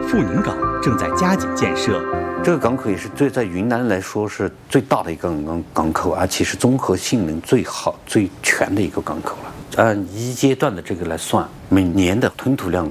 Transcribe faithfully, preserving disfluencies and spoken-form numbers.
富宁港正在加紧建设。 这个港口也是最在云南来说是最大的一个港港口，而且是综合性能最好、最全的一个港口了。按一阶段的这个来算，每年的吞吐量